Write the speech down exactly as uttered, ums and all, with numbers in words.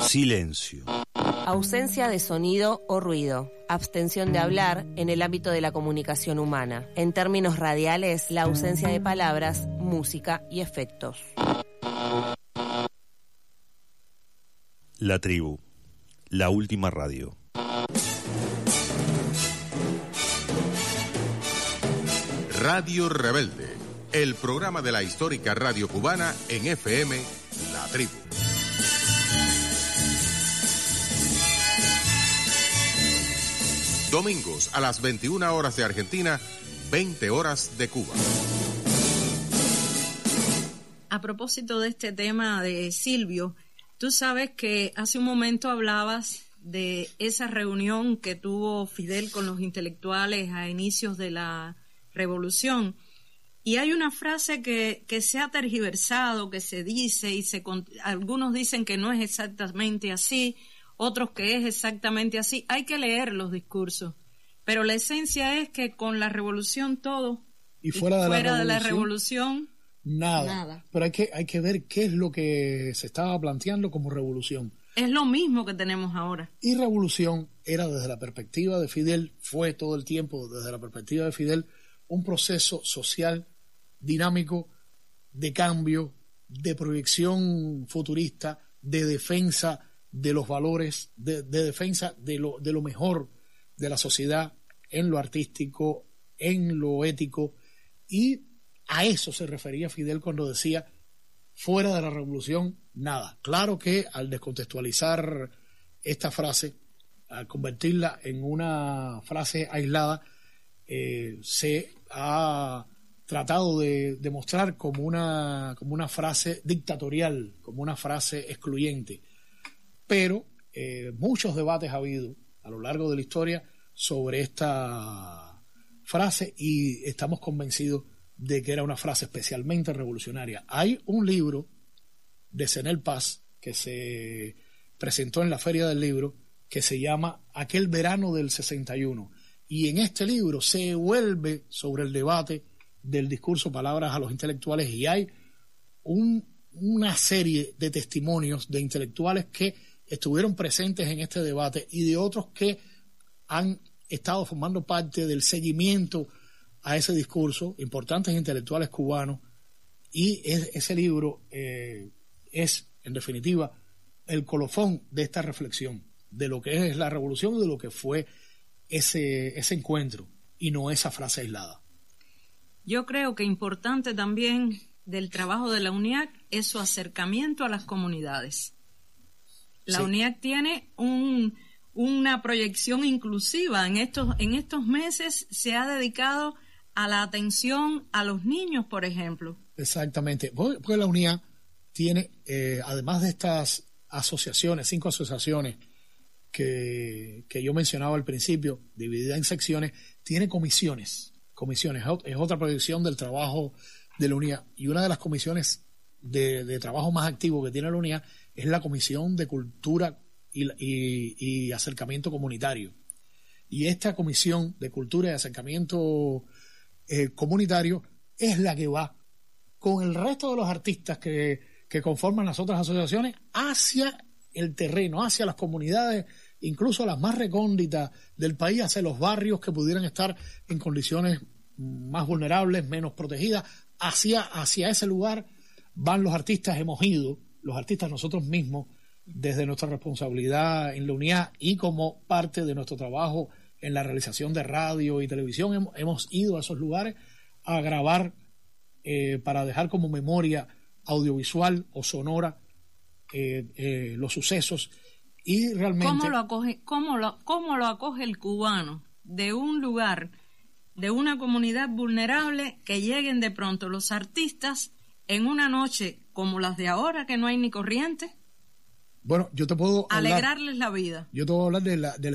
Silencio. Ausencia de sonido o ruido. Abstención de hablar en el ámbito de la comunicación humana. En términos radiales, la ausencia de palabras, música y efectos. La tribu. La última radio. Radio Rebelde, el programa de la histórica radio cubana en F M, La Tribu. Domingos a las veintiuna horas de Argentina, veinte horas de Cuba. A propósito de este tema de Silvio, tú sabes que hace un momento hablabas de esa reunión que tuvo Fidel con los intelectuales a inicios de la revolución, y hay una frase que, que se ha tergiversado, que se dice, y se algunos dicen que no es exactamente así, otros que es exactamente así. Hay que leer los discursos, pero la esencia es que con la revolución todo, y fuera, y de, fuera la de la revolución nada. nada. Pero hay que, hay que ver qué es lo que se estaba planteando como revolución. Es lo mismo que tenemos ahora. Y revolución era, desde la perspectiva de Fidel, fue todo el tiempo, desde la perspectiva de Fidel, un proceso social dinámico de cambio, de proyección futurista, de defensa de los valores, de, de defensa de lo, de lo mejor de la sociedad en lo artístico, en lo ético, y a eso se refería Fidel cuando decía fuera de la revolución nada. Claro que al descontextualizar esta frase, al convertirla en una frase aislada, eh, se ha tratado de demostrar como una, como una frase dictatorial, como una frase excluyente. Pero eh, muchos debates ha habido a lo largo de la historia sobre esta frase y estamos convencidos de que era una frase especialmente revolucionaria. Hay un libro de Zenel Paz que se presentó en la Feria del Libro que se llama Aquel verano del sesenta y uno, y en este libro se vuelve sobre el debate del discurso Palabras a los intelectuales, y hay un, una serie de testimonios de intelectuales que estuvieron presentes en este debate y de otros que han estado formando parte del seguimiento a ese discurso, importantes intelectuales cubanos, y es, ese libro eh, es, en definitiva, el colofón de esta reflexión de lo que es la revolución y de lo que fue ese, ese encuentro, y no esa frase aislada. Yo creo que importante también del trabajo de la UNIAC es su acercamiento a las comunidades. La sí. UNIAC tiene un, una proyección inclusiva. En estos, en estos meses se ha dedicado a la atención a los niños, por ejemplo. Exactamente. Porque la UNIAC tiene, eh, además de estas asociaciones, cinco asociaciones que, que yo mencionaba al principio, divididas en secciones, tiene comisiones. Comisiones, es otra proyección del trabajo de la UNIAC, y una de las comisiones de, de trabajo más activo que tiene la UNIAC es la Comisión de Cultura y, y, y Acercamiento Comunitario, y esta Comisión de Cultura y Acercamiento eh, Comunitario es la que va con el resto de los artistas que, que conforman las otras asociaciones hacia el terreno, hacia las comunidades, incluso las más recónditas del país, hacia los barrios que pudieran estar en condiciones más vulnerables, menos protegidas. Hacia, hacia ese lugar van los artistas. Hemos ido, los artistas nosotros mismos, desde nuestra responsabilidad en la UNIAC y como parte de nuestro trabajo en la realización de radio y televisión, hemos, hemos ido a esos lugares a grabar eh, para dejar como memoria audiovisual o sonora eh, eh, los sucesos. Y realmente, ¿Cómo lo acoge, cómo lo, cómo lo acoge el cubano de un lugar, de una comunidad vulnerable, que lleguen de pronto los artistas en una noche como las de ahora, que no hay ni corriente? Bueno, yo te puedo alegrarles hablar, la vida. Yo te puedo hablar de la, de la